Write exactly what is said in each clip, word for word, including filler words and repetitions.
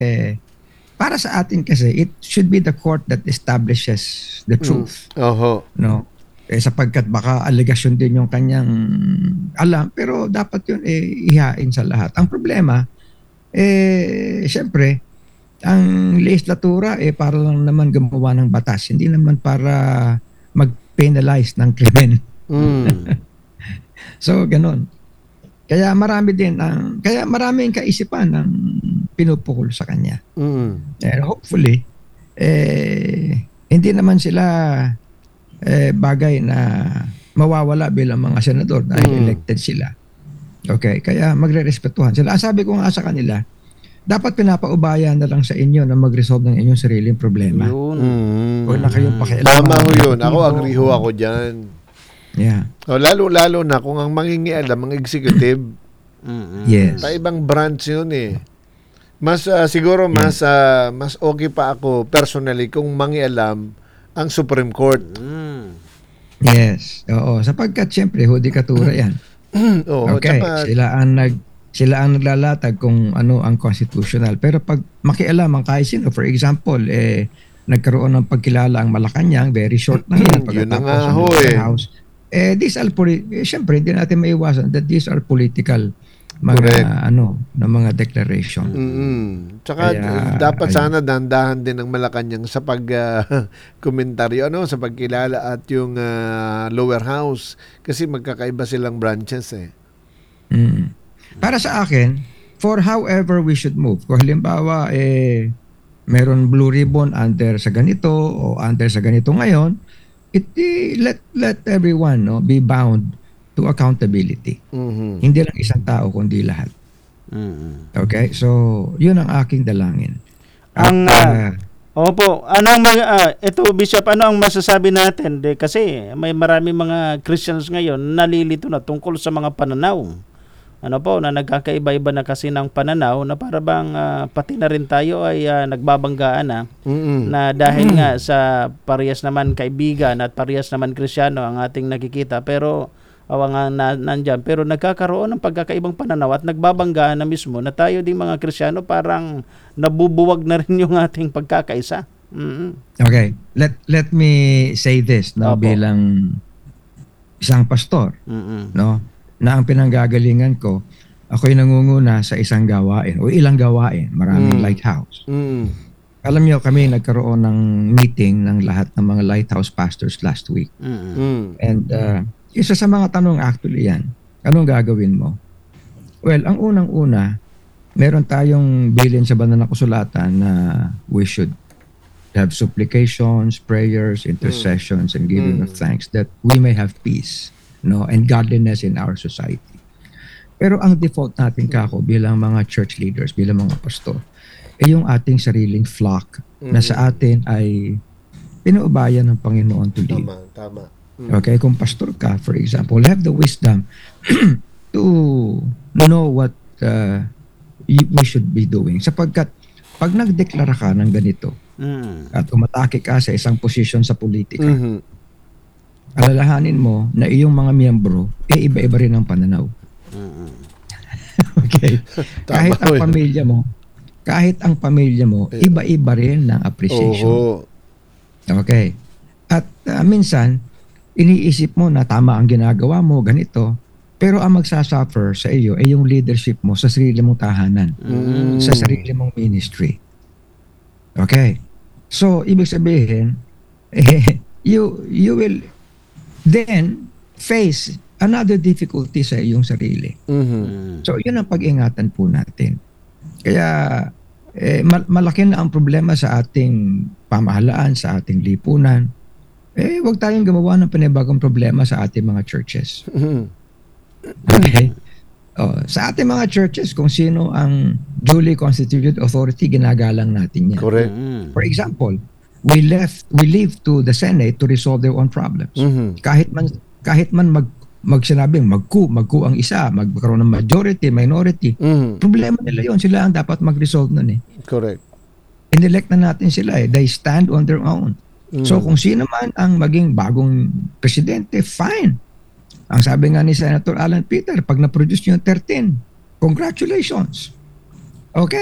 eh, para sa atin kasi, it should be the court that establishes the truth. Mm. Oho. No? Eh, sapagkat baka allegation din yung kanyang alam, pero dapat yun eh, ihain sa lahat. Ang problema, eh, syempre, ang legislatura eh, para lang naman gumawa ng batas, hindi naman para mag-penalize ng krimen. Mm. So, ganun. Kaya marami din ang, kaya maraming kaisipan ng pinupukol sa kanya. Mm. And hopefully, eh, hindi naman sila eh, bagay na mawawala bilang mga senador dahil Mm. elected sila. Okay, kaya magre-respetuhan sila. Ang sabi ko nga sa kanila, dapat pinapaubayan na lang sa inyo na mag-resolve ng inyong sariling problema. Yun. Mm. Huwag na kayong pakialaman. Tama ho yun. Ako, Motibo. agree ho ako dyan. Yeah. O, lalo-lalo na kung ang mangingialam, ang executive, Mm-mm. Yes. sa ibang branch yun eh. Mas, ah, siguro, mas, ah, mas okay pa ako personally kung mangialam ang Supreme Court. Mm. Yes. Oo. Sapagkat siyempre, hudikatura yan. Oo, Okay. tsaka- Sila ang nag sila ang naglalatag kung ano ang constitutional. Pero pag makialam ang kahit sino, for example, eh, nagkaroon ng pagkilala ang Malacanang, very short na yan. Yun na pagkatapos nga ng ho lower eh. house. Eh, these are, poli- eh, syempre, hindi natin maiwasan that these are political mga, Correct. ano, na mga declaration. Mm-mm. Tsaka Kaya, dapat ayun. sana dahan-dahan din ng Malacanang sa pag ah, komentaryo, ano, sa pagkilala at yung ah, lower house kasi magkakaiba silang branches eh. Mm. Para sa akin, for however we should move. Kung halimbawa, eh, meron blue ribbon under sa ganito o under sa ganito ngayon, it, eh, let, let everyone no, be bound to accountability. Mhm. Hindi lang isang tao, kundi lahat. Mm-mm. Okay? So, yun ang aking dalangin. Ang, At, ah, ah, Opo, ano ang mga, ah, ito Bishop, ano ang masasabi natin? De, kasi may marami mga Christians ngayon nalilito na tungkol sa mga pananaw. Ano po, na nagkakaiba-iba na kasi ng pananaw na para bang ah, pati na rin tayo ay ah, nagbabanggaan na Mm-mm. na dahil nga sa parehas naman kaibigan at parehas naman Kristiyano ang ating nakikita pero awa nga na, nandyan pero nagkakaroon ng pagkakaibang pananaw at nagbabanggaan na mismo na tayo ding mga Kristiyano parang nabubuwag na rin yung ating pagkakaisa. Mm-hmm. okay. Let let me say this no, Opo. bilang isang pastor. Mm-hmm. No? Na ang pinanggagalingan ko, ako'y nangunguna sa isang gawain o ilang gawain, maraming Mm. lighthouse. Mm. Alam niyo, kami nagkaroon ng meeting ng lahat ng mga lighthouse pastors last week. Mm-hmm. Mm. And uh, isa sa mga tanong actually yan, anong gagawin mo? Well, ang unang-una, meron tayong bilin sa banal na kasulatan na we should have supplications, prayers, intercessions, and giving Mm. of thanks that we may have peace, no, and godliness in our society. Pero ang default natin kako bilang mga church leaders, bilang mga pastor, ay yung ating sariling flock na sa atin ay pinuubayan ng Panginoon to lead. Tama, tama. Mm. Okay, kung pastor ka, for example, have the wisdom to know what uh, y- we should be doing. Sapagkat pag nagdeklara ka ng ganito Mm-hmm. at umatake ka sa isang posisyon sa politika, Mhm. alalahanin mo na iyong mga miyembro, eh iba-iba rin ang pananaw. Mm-hmm. Okay? Kahit Tama ang yun. pamilya mo, kahit ang pamilya mo, Eh, iba-iba rin ng appreciation. Oho. Okay? At uh, minsan, iniisip mo na tama ang ginagawa mo, ganito, pero ang magsasuffer sa iyo ay yung leadership mo sa sarili mong tahanan, Mm. sa sarili mong ministry. Okay? So, ibig sabihin, eh, you, you will then face another difficulty sa iyong sarili. Mhm. So, yun ang pag-ingatan po natin. Kaya, eh, mal- malaki na ang problema sa ating pamahalaan, sa ating lipunan. Eh, huwag tayong gumawa ng panibagong problema sa ating mga churches. Mhm. Okay? Oh, sa ating mga churches, kung sino ang duly constituted authority, ginagalang natin yan. Correct. Mm-hmm. For example, we left, we leave to the Senate to resolve their own problems. Mhm. Kahit man, kahit man mag, magsinabing magku, magku ang isa, magkaroon ng majority, minority, Mhm. problema nila yun. Sila ang dapat mag-resolve nun eh. Correct. Inelect na natin sila eh. They stand on their own. Mhm. So kung sino man ang maging bagong presidente, fine. Ang sabi nga ni Senator Alan Peter, pag na-produce nyo yung thirteen, congratulations. Okay.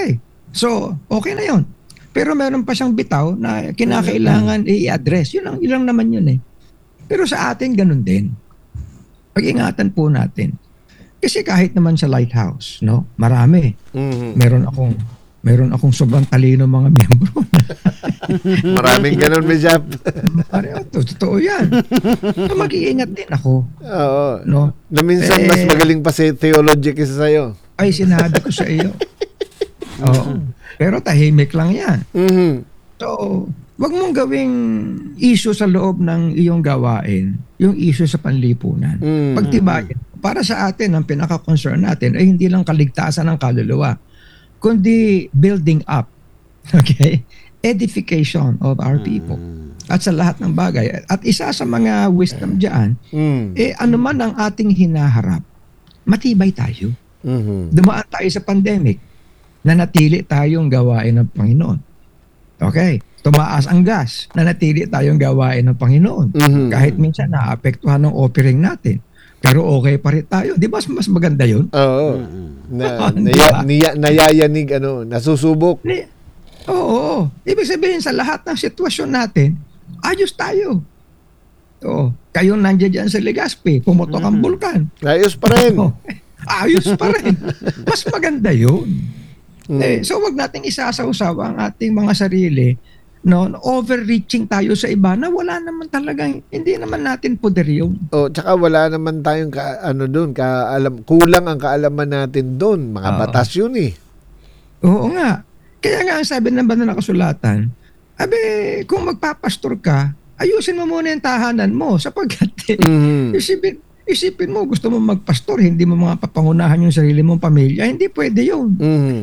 So, okay na yon. Pero meron pa siyang bitaw na kinakailangan i-address. Yun lang, yun lang naman yun eh. Pero sa atin, ganun din. Pag-ingatan po natin. Kasi kahit naman sa lighthouse, no, marami. Mhm. Meron akong meron akong sobrang talino mga miyembro. Maraming ganun, Bishop. Pareho, to- totoo yan. So, mag-iingat din ako. Oo. No? Na minsan Eh, mas magaling pa si theology kaysa sa'yo. Ay, sinabi ko sa iyo. Oo. Pero tahimik lang yan. Mhm. So, wag mong gawing issue sa loob ng iyong gawain, yung issue sa panlipunan. Mm. Pagtibayin. Para sa atin, ang pinaka-concern natin ay hindi lang kaligtasan ng kaluluwa, kundi building up. Okay? Edification of our people. At sa lahat ng bagay. At isa sa mga wisdom dyan, Mm. eh ano man ang ating hinaharap, matibay tayo. Mhm. Dumaan tayo sa pandemic, nanatili tayong gawain ng Panginoon. Okay? Tumaas ang gas, nanatili tayong gawain ng Panginoon. Mhm. Kahit minsan naapektuhan ng offering natin. Pero okay pa rin tayo. Di ba mas, mas maganda yun? Oo. Na, Di naya, ba? niya, nayayanig, ano, nasusubok. Ni- Oo, oo. Ibig sabihin sa lahat ng sitwasyon natin, ayos tayo. Oo. Kayong nandiyan dyan sa Legazpi, pumotok ang bulkan. Ayos pa rin. Oh, ayos pa rin. Mas maganda yun. Mm. Eh, so wag nating isasawsaw ang ating mga sarili, no, overreaching tayo sa iba na wala naman talagang, hindi naman natin poder yun. O, tsaka wala naman tayong ka, ano doon, kaalam, kulang ang kaalaman natin doon. Mga Oo. batas yun eh. Oo nga. Kaya nga ang sabi ng banal na kasulatan, abe, kung magpapastor ka, ayusin mo muna yung tahanan mo sapagkat eh, Mhm. isipin, isipin mo, gusto mo magpastor, hindi mo mga papangunahan yung sarili mong pamilya, hindi pwede yun. Mhm.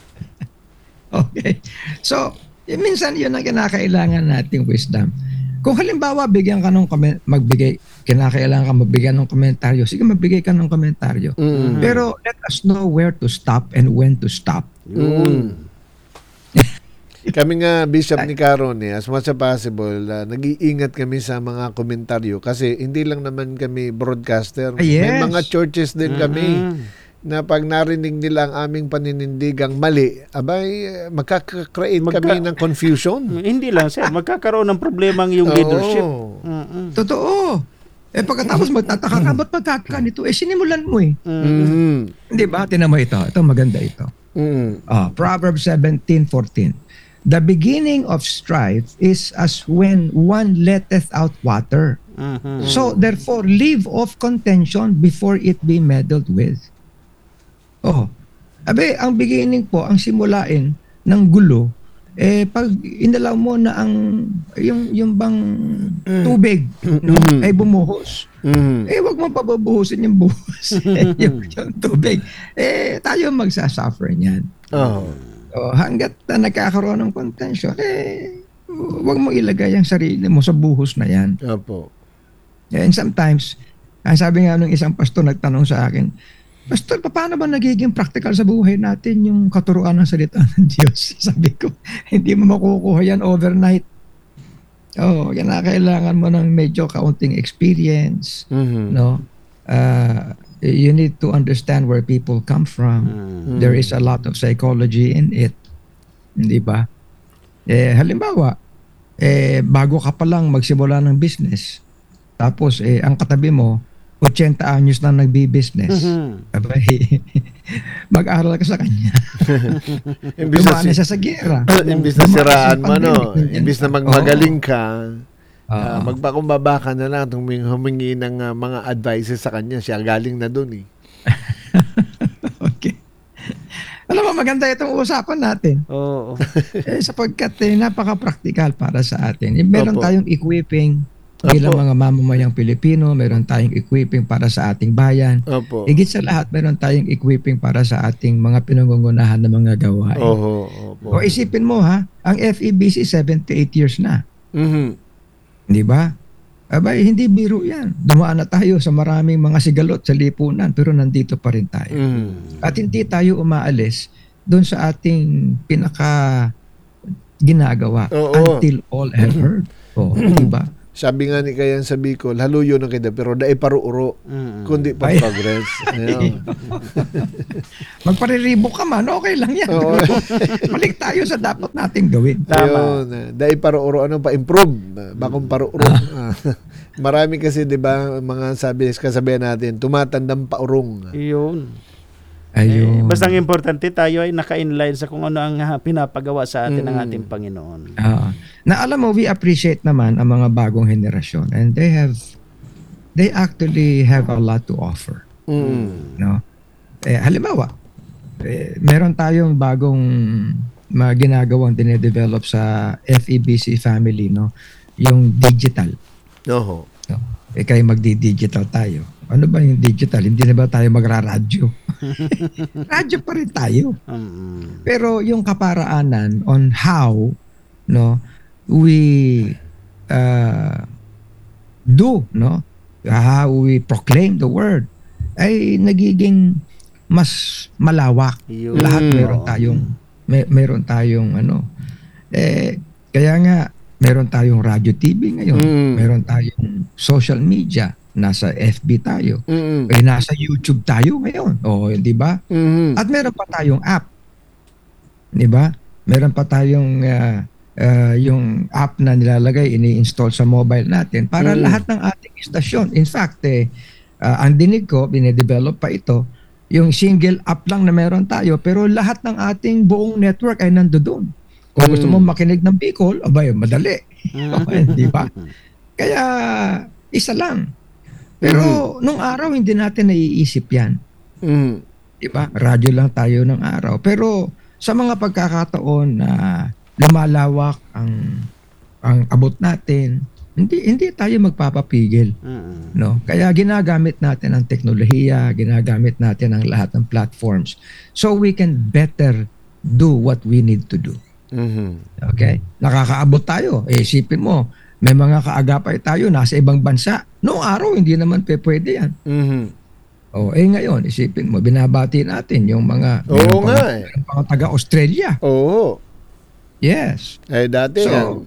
Okay. So, eh, minsan yun ang kinakailangan nating wisdom. Kung halimbawa, bigyan ka ng komen- magbigay, kinakailangan ka magbigay ng komentaryo, sige, magbigay ka ng komentaryo. Mhm. Pero let us know where to stop and when to stop. Mm. Kami nga, Bishop ni Caron, eh, as much as possible, uh, nag-iingat kami sa mga komentaryo kasi hindi lang naman kami broadcaster. Ah, yes. May mga churches din kami Mhm. na pag narinig nila ang aming paninindigang mali, abay, eh, magkaka-create Magka- kami ng confusion. Hindi lang, sir. Magkakaroon ng problema ang yung leadership. Oo. Mm-mm. Totoo. Eh pagkatapos magtataka ka, ba't magkakanito? Eh sinimulan mo eh. Mhm. Hindi ba? Tinan mo ito. Ito maganda ito. Mhm. Ah, Proverbs seventeen fourteen. The beginning of strife is as when one letteth out water. Mhm. So therefore, leave off contention before it be meddled with. Oh. Abe, ang beginning po, ang simulain ng gulo, eh pag inalaw mo na ang yung yung bang tubig no, Mhm. ay bumuhos. Mhm. Eh wag mo pababuhusin yung buhos. yung, yung tubig. Eh tayo magsasuffer niyan. Oo. So, hanggat na nagkakaroon ng contention, eh wag mo ilagay ang sarili mo sa buhos na yan. Opo. And sometimes, ang sabi nga nung isang pastor nagtanong sa akin, Pastor, paano ba nagiging practical sa buhay natin yung katuruan ng salita ng Diyos? Sabi ko, hindi mo makukuha yan overnight. Oh, yan na kailangan mo ng medyo kaunting experience, Mhm. no? Uh, you need to understand where people come from. Mm. There is a lot of psychology in it. Hindi ba? Eh, halimbawa, eh, bago ka pa lang magsimula ng business, tapos eh, ang katabi mo, eighty anyos na nagbi-business. Mhm. Abay, mag-aral ka sa kanya. Imbis na, Dumaan na si- siya sa gera. imbis na Dumaan siraan sa mo, no? pandemic. Imbis na Oo. magmagaling ka, Oo. ah, magpakumbaba ka na lang humingi, humingi ng ah, mga advices sa kanya. Siya galing na dun eh. Okay. Alam mo, maganda itong usapan natin. Oo. Eh, sapagkat eh, napaka-practical para sa atin. Eh, meron Opo. tayong equipping bilang Opo. mga mamamayang Pilipino, meron tayong equipping para sa ating bayan. Opo. Higit sa lahat, meron tayong equipping para sa ating mga pinangungunahan ng mga gawain. Oho, opo. O isipin mo ha, ang F E B C seventy-eight years na. Mhm. Di ba? Abay, hindi biro yan. Dumaan na tayo sa maraming mga sigalot sa lipunan pero nandito pa rin tayo. Mhm. At hindi tayo umaalis doon sa ating pinaka ginagawa Oo. until all have heard. O, di ba? Sabi nga ni Kayan sa Bicol, haluyo na kita, pero dai paruuro. Mm. Kundi pa Ay. progress. Ayun. Magpariribo ka man, okay lang yan. Oo. Balik tayo sa dapat nating gawin. Tama. Ayun. ah, Dai paruuro, ano pa, improve. Ah, Bakong paruuro. Ah. Marami kasi, di ba, mga sabi, kasabihan natin, tumatandang paurong. Iyon. Ayun. Eh, basta ang importante tayo ay naka-inline sa kung ano ang ah, pinapagawa sa atin ng Mm. ating Panginoon. Oo. Na alam mo, we appreciate naman ang mga bagong henerasyon and they have, they actually have a lot to offer. Mm. No? Eh, halimbawa, eh, meron tayong bagong mga ginagawang dinedevelop sa F E B C family, no? Yung digital. Oho. No? Eh, kaya magdi-digital tayo. Ano ba yung digital? Hindi na ba tayo magra-radyo? Radyo pa rin tayo. Mm. Pero yung kaparaanan on how, no, we uh, do, no, how we proclaim the word, ay nagiging mas malawak. Yun. Lahat Mm. meron tayong, may, meron tayong ano, eh, kaya nga, meron tayong radio T V ngayon, Mm. meron tayong social media, nasa F B tayo, Mm. eh, nasa YouTube tayo ngayon, o, di ba? Mm. At meron pa tayong app. 'Di ba? Meron pa tayong ah, ah, yung app na nilalagay, ini-install sa mobile natin para Mm. lahat ng ating istasyon. In fact, eh, ah, ang dinig ko, bine-develop pa ito, yung single app lang na meron tayo, pero lahat ng ating buong network ay nandoon. Kung gusto mo Mm. makinig ng Bicol, abay, madali. Mm. Di ba? Kaya, isa lang. Pero nung araw, hindi natin naiisip yan. Mm. Di ba? Radyo lang tayo ng araw. Pero sa mga pagkakataon na lumalawak ang ang abot natin, hindi hindi tayo magpapapigil, Mm. no? Kaya ginagamit natin ang teknolohiya, ginagamit natin ang lahat ng platforms so we can better do what we need to do. Mhm. Okay? Nakakaabot tayo. Eh, isipin mo, may mga kaagapay tayo nasa ibang bansa. Noong araw, hindi naman pe pwede yan. Mhm. Oh, eh ngayon, isipin mo, binabati natin yung mga Oo meron pa nga nga- eh. meron pa nga taga-Australia. Oo. Yes. Eh, dati So, yan.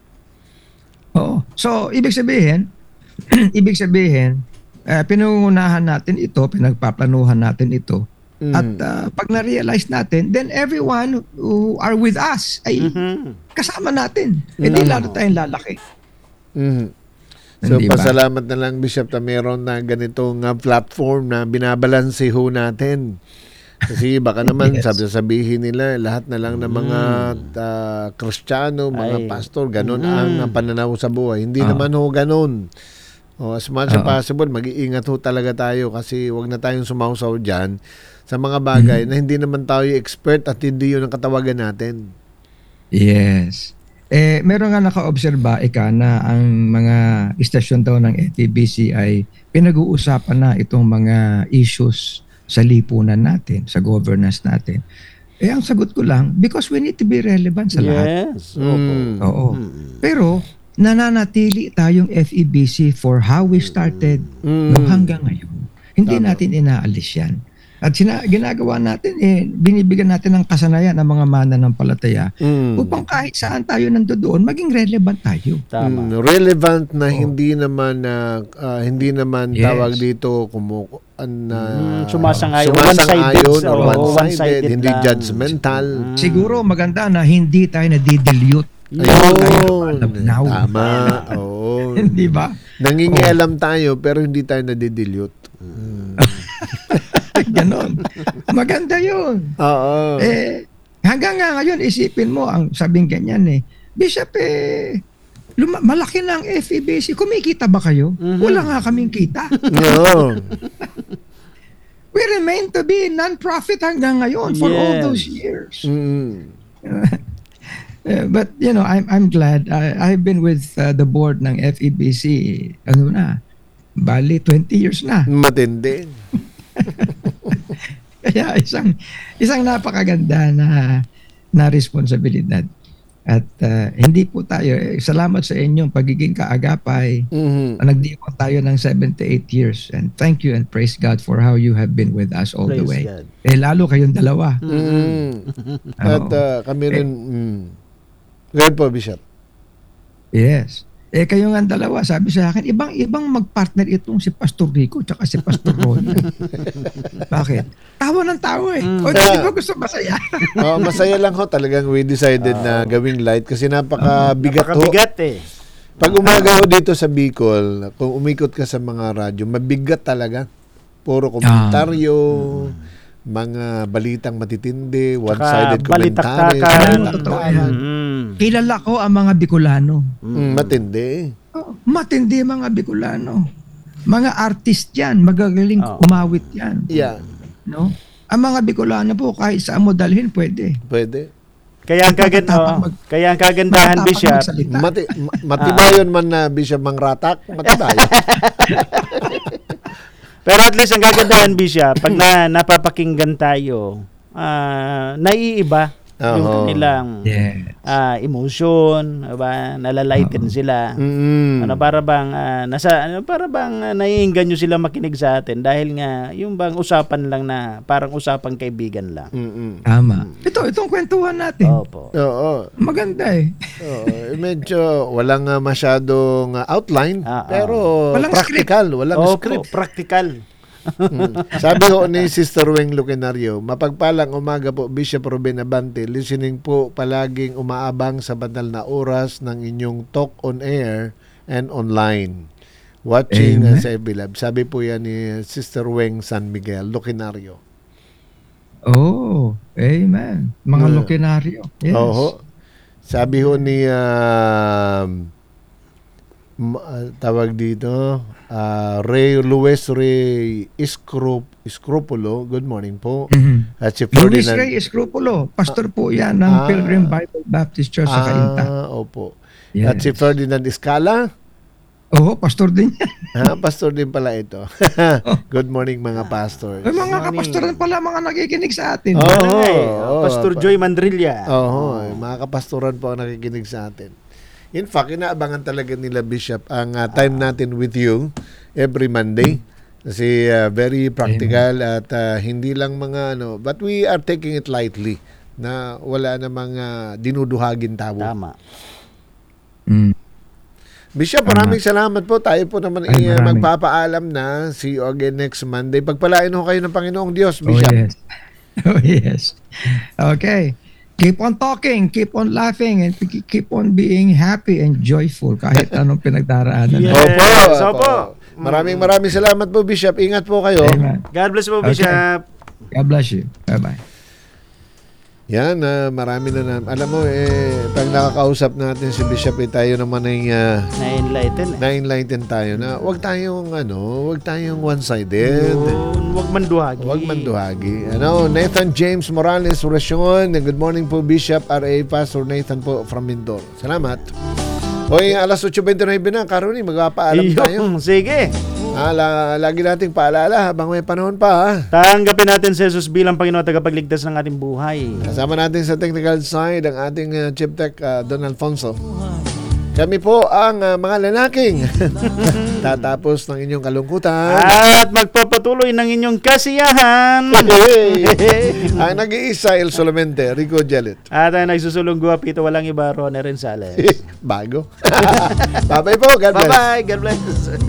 Oo. So, ibig sabihin, ibig sabihin, eh, pinungunahan natin ito, pinagpaplanuhan natin ito. Mhm. At ah, pag na-realize natin, then everyone who are with us ay Mhm. kasama natin. Hindi Mm. lalo tayong lalaki. Mhm. So, Hindi ba? pasalamat na lang, Bishop, na meron na ganitong uh, platform na binabalanse ho natin. Kasi baka naman Yes. sabi sabihin nila lahat na lang ng mga uh, Kristiyano, mga Ay. pastor, ganun Mm. ang uh, pananaw sa buhay. Hindi Ah. naman ho ganun. O, as much as Oo. possible, mag-iingat ho talaga tayo kasi wag na tayong sumausaw dyan sa mga bagay na hindi naman tayo expert at hindi yun ang katawagan natin. Yes. Eh, meron nga naka-obserba, Ika, na ang mga istasyon daw ng F E B C ay pinag-uusapan na itong mga issues sa lipunan natin, sa governance natin. Eh, ang sagot ko lang, because we need to be relevant sa lahat. Yes. Opo. Mm. Oo. Mm. Pero, nananatili tayong F E B C for how we started Mm. no, hanggang ngayon. Hindi Tama. natin inaalis yan. At sina- ginagawa natin, eh, binibigyan natin ng kasanayan ng mga mananampalataya Mm. upang kahit saan tayo nandoon, maging relevant tayo. Tama. Mm, relevant na Oo. hindi naman na ah, hindi naman Yes. tawag dito kumu na Mm, sumasang-ayon. sumasang-ayon One-sided. or Oo, one-sided, one-sided hindi lang. judgmental. Mm. Siguro maganda na hindi tayo nadidilute. Yun. Ayun. Now. Tama. Oo. Hindi ba? Nangingialam tayo pero hindi tayo nadidilute. Mm. Ganon. Maganda yun. Oo. Eh, hanggang nga ngayon, isipin mo, ang sabing ganyan eh, Bishop, eh, luma- malaki na ang F E B C. Kumikita ba kayo? Mhm. Wala nga kaming kita. Oo. We remain to be non-profit hanggang ngayon for all Yes. those years. Mm. Uh, but, you know, I'm I'm glad. I, I've been with uh, the board ng F E B C, ano na, bali twenty years na. Matindi. Kaya isang isang napakaganda na na responsibilidad. At uh, hindi po tayo, eh, salamat sa inyong pagiging kaagapay. Mhm. Nagdiwang tayo ng seventy-eight years. And thank you and praise God for how you have been with us all the Praise way. God. Eh, lalo kayong dalawa. Mm. At Oo. uh, kami rin mm. Ngayon po, Bishop. Yes. Eh kayo nga dalawa, sabi sa akin, ibang-ibang magpartner itong si Pastor Rico tsaka si Pastor Ronnie. Bakit? Tawa ng tawa eh. Mm. O di ba gusto masaya? Oh, masaya lang ho talagang we decided na gawing light kasi napakabigat ho. Napakabigat eh. Pag umaga ho dito sa Bicol, kung umikot ka sa mga radyo, mabigat talaga. Puro komentaryo, mga balitang matitindi, one-sided commentary. balitaktakan. Totoo yan. Mm. Kilala ko ang mga Bicolano. Mm, matindi. Oh, matindi mga Bicolano. Mga artist yan, magagaling Oo. umawit yan. Yeah, No? Ang mga Bicolano po, kahit saan mo dalhin, pwede. pwede. Kaya ang kaganda, Makatapang mag- kaya ang kagandahan, Makatapang Bishop. magsalita. Mati, ma- matibayon man na Bishop Mangratak, matibayon. Pero at least ang kagandahan, Bishop, pag na, napapakinggan tayo, ah, naiiba yung Oo. kanilang Yeah. ah, emotion, diba? Nalalighten sila. Mm. Ano para bang ah, nasa ano para bang uh, naiengganyo sila makinig sa atin dahil nga yung bang usapan lang na parang usapang kaibigan lang. Mm-mm. Tama. Ito, itong kwentuhan natin. Opo. Oo. Maganda eh. Oo, eh, medyo walang uh, masyadong uh, outline, Ah, ah. pero Walang practical, walang Opo, script. practical. Mm. Sabi ho ni Sister Weng Lucenario, mapagpalang umaga po Bishop Ruben Abante, listening po palaging umaabang sa banal na oras ng inyong talk on air and online. Watching Amen. uh, sa F B Lab. Sabi po yan ni Sister Weng San Miguel Lucenario. Oh, amen. Mga Yeah. Lucenaryo. Yes. Oo. Sabi ho ni um, ma- ah, tawag dito ah, Ray Luis Ray Iscrup Iscrupulo, good morning po. Mhm. At si Luis Ferdinand. Rey Escrupulo, pastor po yan ng Ah. Pilgrim Bible Baptist Church sa Cainta. Ah, opo. Yes. At si Ferdinand Escala, Oo, pastor din yan. ah, pastor din pala ito. Good morning mga pastors. May mga kapastoran pala mga nakikinig sa atin. Oo. Ano nga eh, oo, Pastor pa- Joy Mandrilla. Oo, eh, mga kapastoran po ang nakikinig sa atin. In fact, inaabangan talaga nila Bishop ang ah, time natin with you every Monday. Kasi ah, very practical at ah, hindi lang mga ano, but we are taking it lightly na wala namang ah, dinuduhagin tao. Tama. Mm. Bishop, Tama. maraming salamat po. Tayo po naman Ay, i- ah, maraming. magpapaalam na. See you again next Monday. Pagpalain ho kayo ng Panginoong Diyos, Oh, Bishop. yes. Oh, yes. Okay. Keep on talking, keep on laughing, and ke- keep on being happy and joyful kahit anong pinagdaraanan. Yes. Opo, Opo. opo. Maraming maraming salamat po, Bishop. Ingat po kayo. Amen. God bless po, Okay. Bishop. God bless you. Bye-bye. Yan, ah, marami na na. Alam mo, eh, pag nakakausap natin si Bishop, eh, tayo naman ay ah, Na-enlighten eh. na-enlighten tayo na wag tayong, ano, wag tayong one-sided. Yun, Huwag manduhagi. Huwag manduhagi. Ano, Nathan James Morales, Oracion. Good morning po, Bishop R A Pastor Nathan po from Mindoro. Salamat. Hoy, alas eight twenty-nine na, Karuni, magpapaalam tayo. Iyong, sige. Ah, la- lagi nating paalala habang may panahon pa, ha? Tanggapin natin si Jesus bilang Panginoon at tagapagligtas ng ating buhay. Kasama natin sa technical side ang ating uh, Chief Tech uh, Don Alfonso. Kami po ang uh, mga lalaking tatapos ng inyong kalungkutan. At magpapatuloy ng inyong kasiyahan. Ang nag-iisa, El Solamente, Rico Jelit. At ang nagsusulong guwapito, walang iba, Ronnie Rensales. Bago. Bye-bye po. God bless. Bye-bye. God bless.